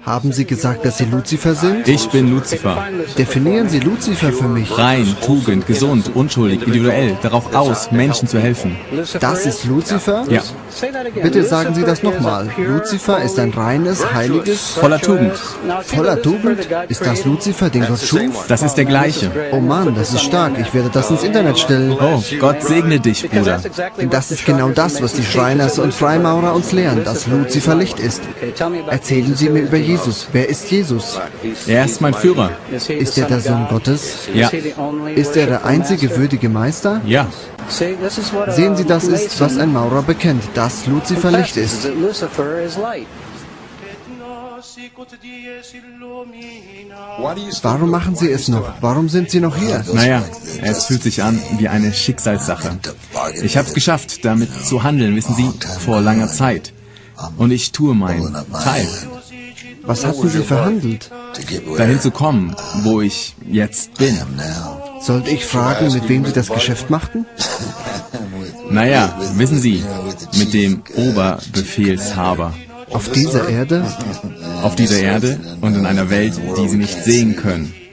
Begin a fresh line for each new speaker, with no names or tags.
Haben Sie gesagt, dass Sie Luzifer sind?
Ich bin Luzifer.
Definieren Sie Luzifer für mich.
Rein, Tugend, gesund, unschuldig, individuell, darauf aus, Menschen zu helfen.
Das ist Luzifer?
Ja.
Bitte sagen Sie das nochmal. Luzifer ist ein reines, heiliges...
Voller Tugend.
Voller Tugend? Ist das Luzifer, den Gott schuf?
Das ist der gleiche.
Oh Mann, das ist stark. Ich werde das ins Internet stellen.
Oh, Gott segne dich, Bruder.
Das ist genau das, was die Schreiners und Freimaurer uns lehren, dass Luzifer Licht ist. Erzählen Sie mir über Jesus. Wer ist Jesus?
Er ist mein Führer.
Ist er der Sohn Gottes?
Ja.
Ist er der einzige würdige Meister?
Ja.
Sehen Sie, das ist, was ein Maurer bekennt, dass Luzifer Licht ist. Warum machen Sie es noch? Warum sind Sie noch hier?
Naja, es fühlt sich an wie eine Schicksalssache. Ich habe es geschafft, damit zu handeln, wissen Sie, vor langer Zeit. Und ich tue meinen Teil.
Was hatten Sie verhandelt?
Dahin zu kommen, wo ich jetzt bin.
Sollte ich fragen, mit wem Sie das Geschäft machten?
Naja, wissen Sie, mit dem Oberbefehlshaber.
Auf dieser Erde?
Auf dieser Erde und in einer Welt, die Sie nicht sehen können.